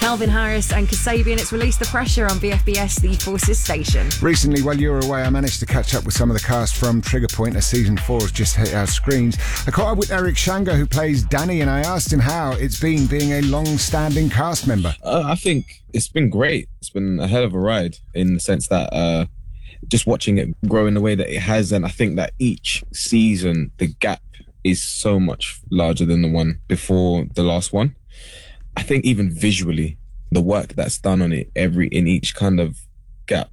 Melvin Harris and Kasabian. It's released the pressure on VFBS, the Forces station. Recently, while you were away, I managed to catch up with some of the cast from Trigger Point as season 4 has just hit our screens. I caught up with Eric Shanga, who plays Danny, and I asked him how it's been being a long-standing cast member. I think it's been great. It's been a hell of a ride in the sense that just watching it grow in the way that it has, and I think that each season the gap is so much larger than the one before the last one. I think even visually, the work that's done on it in each kind of gap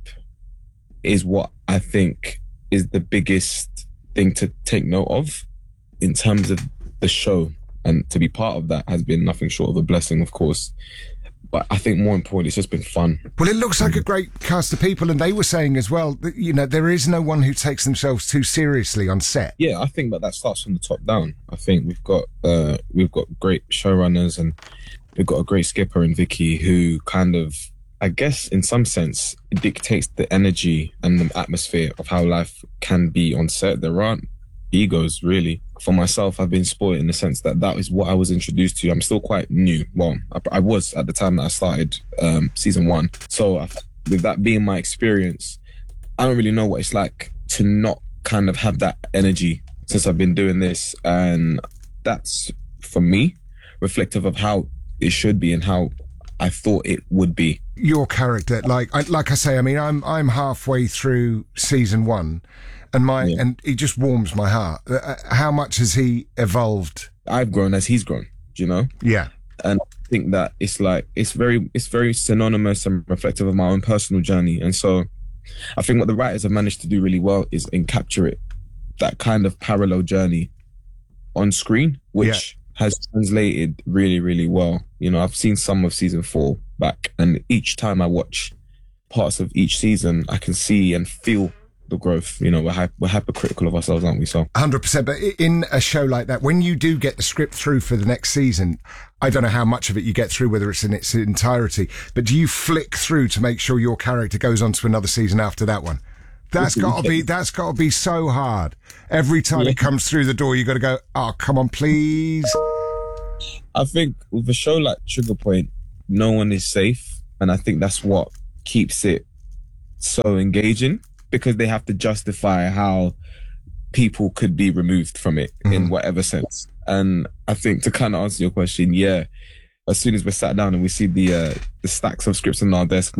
is what I think is the biggest thing to take note of in terms of the show. And to be part of that has been nothing short of a blessing, of course. But I think more importantly, it's just been fun. Well, it looks like a great cast of people, and they were saying as well that, you know, there is no one who takes themselves too seriously on set. Yeah, I think that starts from the top down. I think we've got great showrunners, and we've got a great skipper in Vicky, who kind of, I guess, in some sense, dictates the energy and the atmosphere of how life can be on set. There aren't egos, really. For myself, I've been spoiled in the sense that is what I was introduced to. I'm still quite new. Well, I was at the time that I started season 1. So with that being my experience, I don't really know what it's like to not kind of have that energy since I've been doing this. And that's, for me, reflective of how it should be and how I thought it would be. Your character, like I say, I mean, I'm halfway through season 1, and he just warms my heart. How much has he evolved? I've grown as he's grown, you know? Yeah. And I think that it's very synonymous and reflective of my own personal journey. And so I think what the writers have managed to do really well is capture that kind of parallel journey on screen, which has translated really, really well. You know, I've seen some of season 4 back, and each time I watch parts of each season, I can see and feel the growth. You know, we're hypercritical of ourselves, aren't we? So 100%. But in a show like that, when you do get the script through for the next season, I don't know how much of it you get through, whether it's in its entirety, but do you flick through to make sure your character goes on to another season after that one? That's got to be so hard. Every time it comes through the door, you got to go, oh, come on, please. I think with a show like Trigger Point, no one is safe. And I think that's what keeps it so engaging, because they have to justify how people could be removed from it in whatever sense. And I think to kind of answer your question, as soon as we're sat down and we see the stacks of scripts on our desk,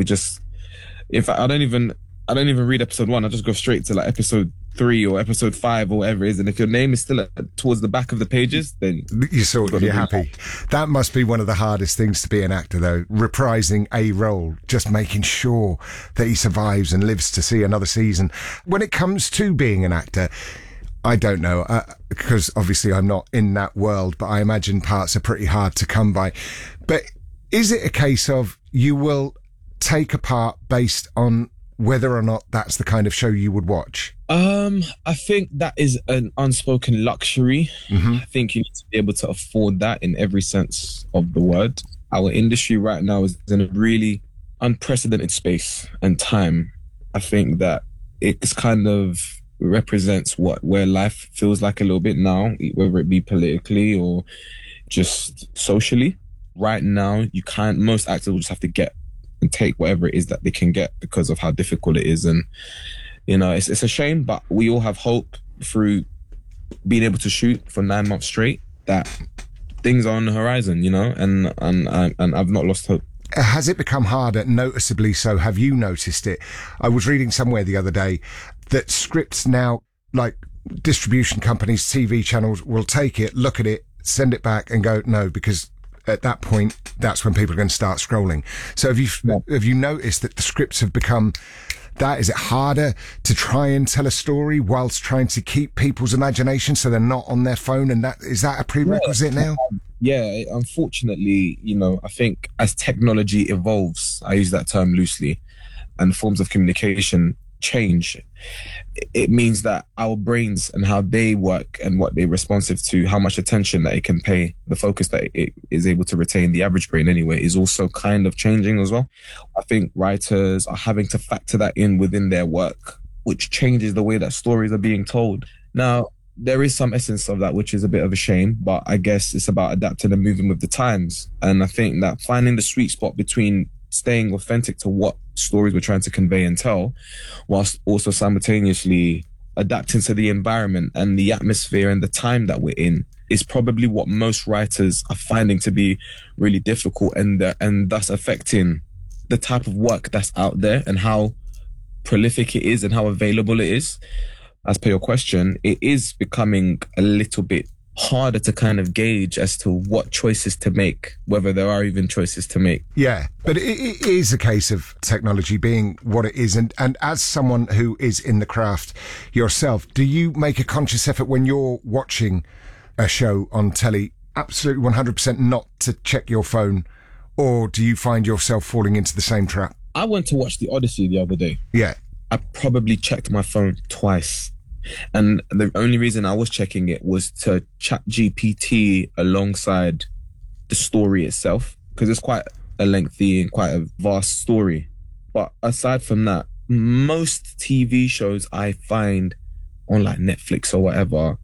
in fact, I don't even read episode 1. I just go straight to like episode 3 or episode 5 or whatever it is. And if your name is still towards the back of the pages, then you're happy. That must be one of the hardest things to be an actor, though, reprising a role, just making sure that he survives and lives to see another season. When it comes to being an actor, I don't know, because obviously I'm not in that world, but I imagine parts are pretty hard to come by. But is it a case of you will take a part based on whether or not that's the kind of show you would watch? I think that is an unspoken luxury. I think you need to be able to afford that in every sense of the word. Our industry right now is in a really unprecedented space and time. I think that it's kind of represents where life feels like a little bit now, whether it be politically or just socially. Right now, most actors will just have to get and take whatever it is that they can get because of how difficult it is. And, you know, it's a shame, but we all have hope through being able to shoot for 9 months straight that things are on the horizon, you know, and I've not lost hope. Has it become harder, noticeably so? Have you noticed it? I was reading somewhere the other day that scripts now, like distribution companies, TV channels, will take it, look at it, send it back and go, no, because at that point, that's when people are going to start scrolling. So have you noticed that the scripts have become that? Is it harder to try and tell a story whilst trying to keep people's imagination so they're not on their phone? And is that a prerequisite now? Yeah, unfortunately, you know, I think as technology evolves, I use that term loosely, and forms of communication change, it means that our brains and how they work and what they're responsive to, how much attention that it can pay, the focus that it is able to retain, the average brain anyway, is also kind of changing as well. I think writers are having to factor that in within their work, which changes the way that stories are being told. Now, there is some essence of that, which is a bit of a shame, but I guess it's about adapting and moving with the times. And I think that finding the sweet spot between staying authentic to what stories we're trying to convey and tell, whilst also simultaneously adapting to the environment and the atmosphere and the time that we're in, is probably what most writers are finding to be really difficult, and thus affecting the type of work that's out there and how prolific it is and how available it is. As per your question, it is becoming a little bit harder to kind of gauge as to what choices to make, whether there are even choices to make. Yeah, but it is a case of technology being what it is. And as someone who is in the craft yourself, do you make a conscious effort when you're watching a show on telly, absolutely 100% not to check your phone? Or do you find yourself falling into the same trap? I went to watch The Odyssey the other day. Yeah. I probably checked my phone twice. And the only reason I was checking it was to chat GPT alongside the story itself, because it's quite a lengthy and quite a vast story. But aside from that, most TV shows I find on like Netflix or whatever,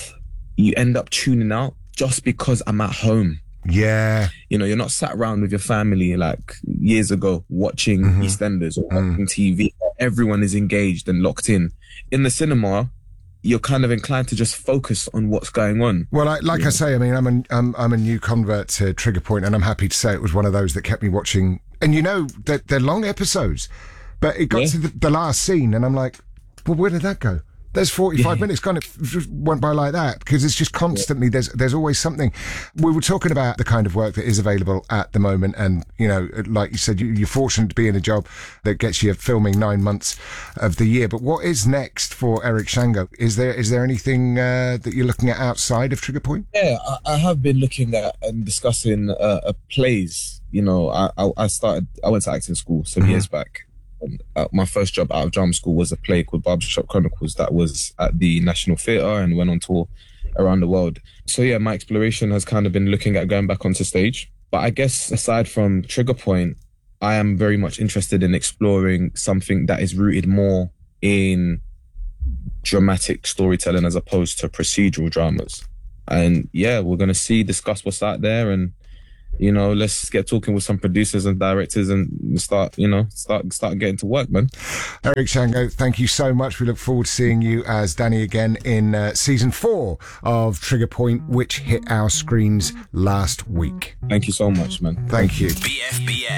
you end up tuning out just because I'm at home. Yeah. You know, you're not sat around with your family like years ago watching EastEnders or watching TV. Everyone is engaged and locked in. In the cinema, you're kind of inclined to just focus on what's going on. Well, I say, I mean, I'm a new convert to Trigger Point, and I'm happy to say it was one of those that kept me watching. And you know, they're long episodes, but it got to the last scene, and I'm like, well, where did that go? There's 45 minutes gone. It just went by like that, because it's just constantly, there's always something. We were talking about the kind of work that is available at the moment. And, you know, like you said, you're fortunate to be in a job that gets you filming 9 months of the year. But what is next for Eric Shango? Is there anything that you're looking at outside of Trigger Point? Yeah, I have been looking at and discussing plays. You know, I went to acting school some years back. My first job out of drama school was a play called Barbershop Chronicles that was at the National Theatre and went on tour around the world. So yeah, my exploration has kind of been looking at going back onto stage. But I guess aside from Trigger Point, I am very much interested in exploring something that is rooted more in dramatic storytelling as opposed to procedural dramas. And yeah, we're going to discuss what's out there, and you know, let's get talking with some producers and directors and start getting to work, man. Eric Shango, thank you so much. We look forward to seeing you as Danny again in season 4 of Trigger Point, which hit our screens last week. Thank you so much, man. Thank you. BFBS.